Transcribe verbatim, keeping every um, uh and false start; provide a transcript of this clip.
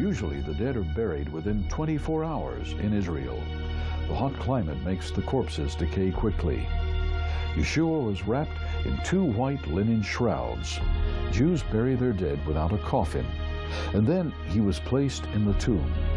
Usually the dead are buried within twenty-four hours in Israel. The hot climate makes the corpses decay quickly. Yeshua was wrapped in two white linen shrouds. Jews bury their dead without a coffin, and then he was placed in the tomb.